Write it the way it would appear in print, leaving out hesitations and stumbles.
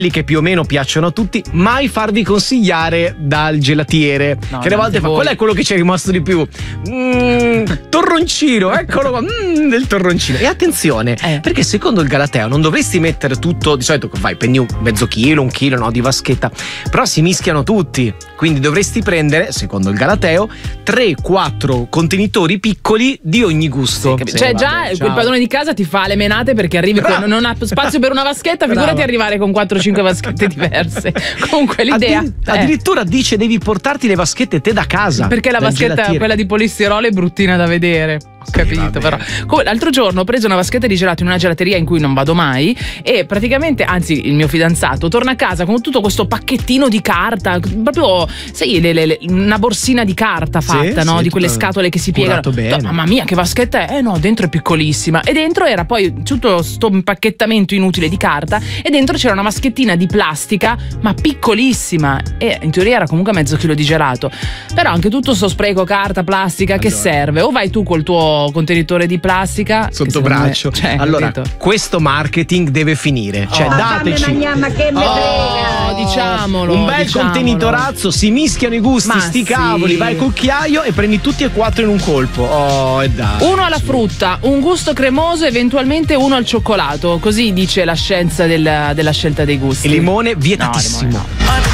che più o meno piacciono a tutti, mai farvi consigliare dal gelatiere, che alle volte fa qual è quello che ci è rimasto di più? Torroncino, eccolo qua, del torroncino. E attenzione, perché secondo il Galateo non dovresti mettere tutto, di solito vai, prendi mezzo chilo, 1 chilo, no, di vaschetta, però si mischiano tutti, quindi dovresti prendere, secondo il Galateo, 3-4 contenitori piccoli di ogni gusto. Cioè già quel padrone di casa ti fa le menate perché arrivi con, non ha spazio per una vaschetta, figurati arrivare con 4-5 vaschette diverse. Comunque l'idea addirittura dice devi portarti le vaschette te da casa, perché la vaschetta quella di polistirolo è bruttina da vedere. Ho capito, però. L'altro giorno ho preso una vaschetta di gelato in una gelateria in cui non vado mai e praticamente, anzi, il mio fidanzato torna a casa con tutto questo pacchettino di carta, proprio, sai, una borsina di carta fatta, no? Di quelle scatole che si piegano. Mamma mia, che vaschetta è? No, dentro è piccolissima. E dentro era poi tutto sto impacchettamento inutile di carta e dentro c'era una vaschettina di plastica, ma piccolissima. E in teoria era comunque mezzo chilo di gelato. Però anche tutto sto spreco carta, plastica, che serve? O vai tu col tuo contenitore di plastica sotto braccio, allora capito? Questo marketing deve finire, cioè dateci diciamolo, un bel contenitorazzo, si mischiano i gusti, sti cavoli, vai col cucchiaio e prendi tutti e 4 in un colpo. E dai, uno alla frutta, un gusto cremoso, eventualmente uno al cioccolato, così dice la scienza della scelta dei gusti. Il limone vietatissimo. No, limone no.